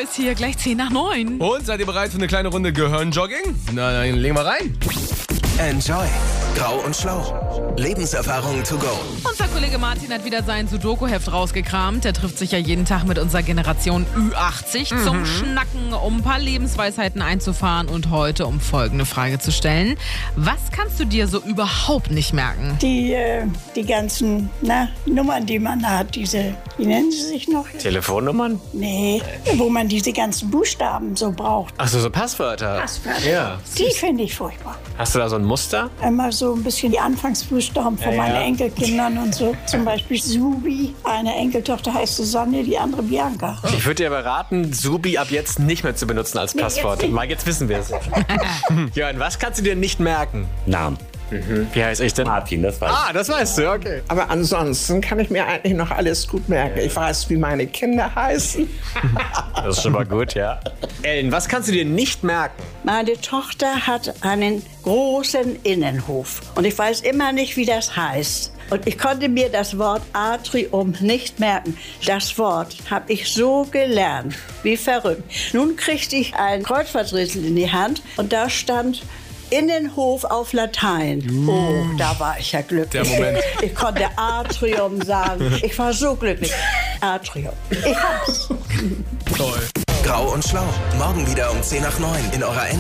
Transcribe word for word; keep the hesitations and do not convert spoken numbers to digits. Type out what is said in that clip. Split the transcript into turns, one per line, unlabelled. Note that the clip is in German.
Enjoy ist hier gleich zehn nach neun.
Und seid ihr bereit für eine kleine Runde Gehirnjogging? Na, dann legen wir rein.
Enjoy. Grau und Schlau. Lebenserfahrung to go.
Unser Kollege Martin hat wieder sein Sudoku-Heft rausgekramt. Der trifft sich ja jeden Tag mit unserer Generation Ü achtzig mhm. zum Schnacken, um ein paar Lebensweisheiten einzufahren und heute um folgende Frage zu stellen. Was kannst du dir so überhaupt nicht merken?
Die, äh, die ganzen na, Nummern, die man hat, diese, wie nennen sie sich noch?
Telefonnummern?
Nee, wo man diese ganzen Buchstaben so braucht.
Achso, so Passwörter.
Passwörter.
Ja.
Die finde ich furchtbar.
Hast du da so ein Muster?
Immer so ein bisschen die Anfangsbuchstaben von
Ja,
meinen
ja.
Enkelkindern und so. Zum Beispiel Subi. Eine Enkeltochter heißt Susanne, die andere Bianca.
Ich würde dir aber raten, Subi ab jetzt nicht mehr zu benutzen als
Nee,
Passwort.
jetzt nicht.
Weil jetzt wissen wir es. Jörn, was kannst du dir nicht merken?
Namen.
Mhm. Wie heißt ich denn?
Martin, das weiß
Ah, das weißt du, okay.
Aber ansonsten kann ich mir eigentlich noch alles gut merken. Ich weiß, wie meine Kinder heißen.
Das ist schon mal gut, ja. Ellen, was kannst du dir nicht merken?
Meine Tochter hat einen großen Innenhof und ich weiß immer nicht, wie das heißt. Und ich konnte mir das Wort Atrium nicht merken. Das Wort habe ich so gelernt, wie verrückt. Nun kriegte ich ein Kreuzworträtsel in die Hand und da stand Innenhof auf Latein. Oh, da war ich ja glücklich.
Der Moment.
Ich konnte Atrium sagen. Ich war so glücklich. Atrium. Ich hab's.
Toll.
Grau und Schlau. Morgen wieder um zehn nach neun in eurer